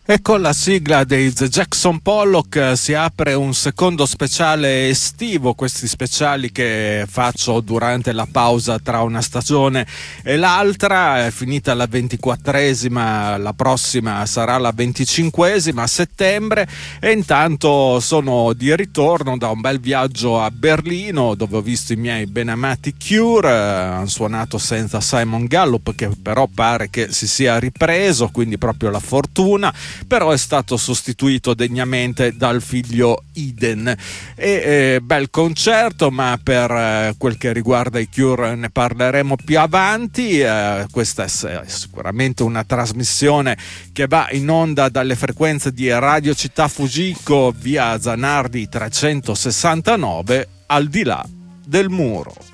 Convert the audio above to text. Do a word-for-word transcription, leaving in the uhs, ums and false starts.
E con la sigla dei The Jackson Pollock si apre un secondo speciale estivo, questi speciali che faccio durante la pausa tra una stagione e l'altra. È finita la ventiquattresima, la prossima sarà la venticinquesima a settembre, e intanto sono di ritorno da un bel viaggio a Berlino, dove ho visto i miei benamati Cure. Hanno suonato senza Simon Gallup, che però pare che si sia ripreso, quindi proprio la fortuna, però è stato sostituito degnamente dal figlio Eden. E eh, bel concerto, ma per eh, quel che riguarda i Cure ne parleremo più avanti. Eh, questa è sicuramente una trasmissione che va in onda dalle frequenze di Radio Città Fujiko, via Zanardi trecentosessantanove, al di là del muro.